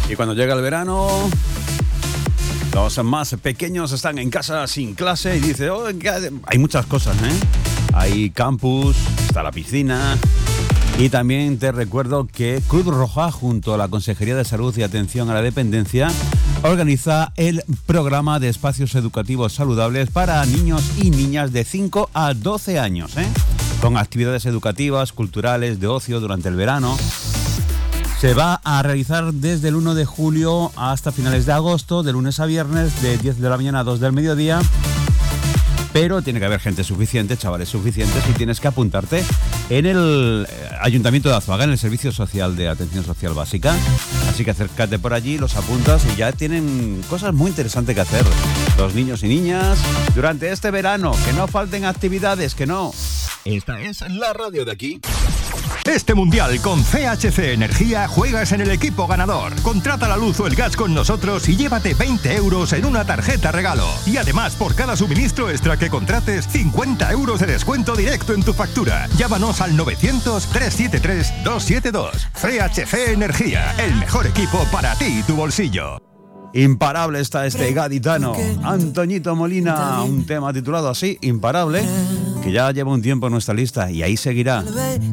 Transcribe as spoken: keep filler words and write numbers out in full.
Y cuando llega el verano, los más pequeños están en casa sin clase y dicen, oh, hay muchas cosas, ¿eh? Hay campus, está la piscina. Y también te recuerdo que Cruz Roja, junto a la Consejería de Salud y Atención a la Dependencia, organiza el programa de espacios educativos saludables para niños y niñas de cinco a doce años, ¿eh? Con actividades educativas, culturales, de ocio durante el verano. Se va a realizar desde el uno de julio hasta finales de agosto, de lunes a viernes, de diez de la mañana a dos del mediodía. Pero tiene que haber gente suficiente, chavales suficientes, y tienes que apuntarte en el Ayuntamiento de Azuaga, en el Servicio Social de Atención Social Básica. Así que acércate por allí, los apuntas y ya tienen cosas muy interesantes que hacer los niños y niñas durante este verano. Que no falten actividades, que no. Esta es la radio de aquí. Este mundial con C H C Energía juegas en el equipo ganador. Contrata la luz o el gas con nosotros y llévate veinte euros en una tarjeta regalo. Y además, por cada suministro extra que contrates, cincuenta euros de descuento directo en tu factura. Llámanos al novecientos, trescientos setenta y tres, doscientos setenta y dos. C H C Energía, el mejor equipo para ti y tu bolsillo. Imparable está este gaditano, Antoñito Molina, un tema titulado así, Imparable, que ya lleva un tiempo en nuestra lista y ahí seguirá.